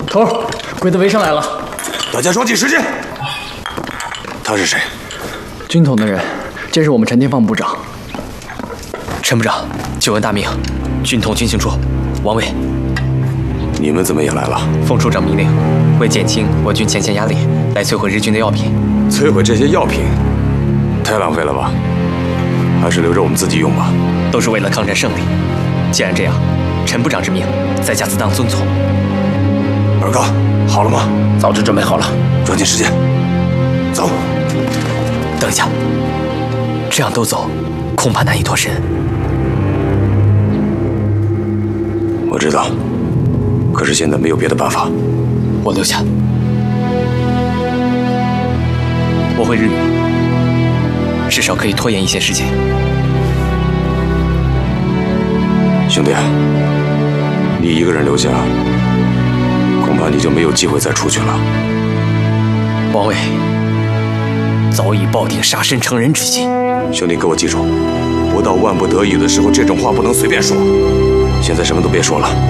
头儿，鬼子围上来了， 大家抓紧时间。他是谁？ 军统的人，这是我们陈天放部长。 陈部长，久闻大名，军统军情处，王伟。 你们怎么也来了？ 奉处长命令，为减轻我军前线压力，来摧毁日军的药品。 摧毁这些药品，太浪费了吧？还是留着我们自己用吧。 都是为了抗战胜利。既然这样，陈部长之命，在下自当遵从。 二哥，好了吗？ 早就准备好了， 抓紧时间，走。 等一下，这样都走，恐怕难以脱身。 我知道，可是现在没有别的办法。 我留下，我会日语，至少可以拖延一些时间。 兄弟，你一个人留下，恐怕你就没有机会再出去了。 王伟早已抱定杀身成仁之心。 兄弟，给我记住，不到万不得已的时候，这种话不能随便说。现在什么都别说了。